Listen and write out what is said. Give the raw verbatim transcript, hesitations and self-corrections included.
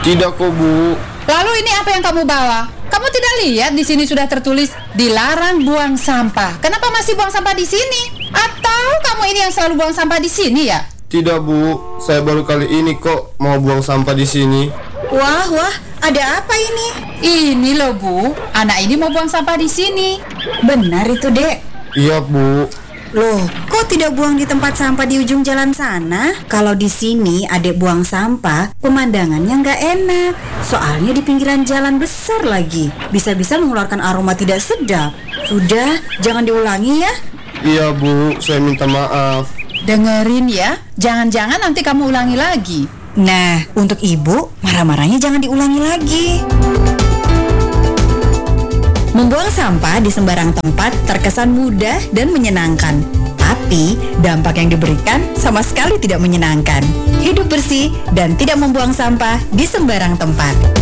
Tidak kok, Bu. Lalu ini apa yang kamu bawa? Kamu tidak lihat di sini sudah tertulis dilarang buang sampah. Kenapa masih buang sampah di sini? Atau kamu ini yang selalu buang sampah di sini ya? Tidak, Bu. Saya baru kali ini kok mau buang sampah di sini. Wah, wah, ada apa ini? Ini loh, Bu. Anak ini mau buang sampah di sini. Benar itu, Dek. Iya, Bu. Loh, kok tidak buang di tempat sampah di ujung jalan sana? Kalau di sini adek buang sampah, pemandangannya nggak enak. Soalnya di pinggiran jalan besar lagi. Bisa-bisa mengeluarkan aroma tidak sedap. Sudah, jangan diulangi ya. Iya, Bu. Saya minta maaf. Dengerin ya, jangan-jangan nanti kamu ulangi lagi. Nah, untuk ibu, marah-marahnya jangan diulangi lagi. Membuang sampah di sembarang tempat terkesan mudah dan menyenangkan. Tapi, dampak yang diberikan sama sekali tidak menyenangkan. Hidup bersih dan tidak membuang sampah di sembarang tempat.